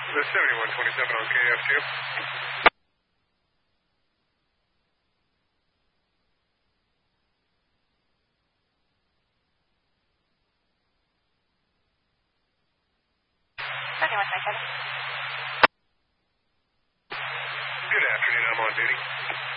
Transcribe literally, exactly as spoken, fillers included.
The seventy-one twenty-seven on K F two. seventy-one twenty-seven. Good afternoon, I'm on duty.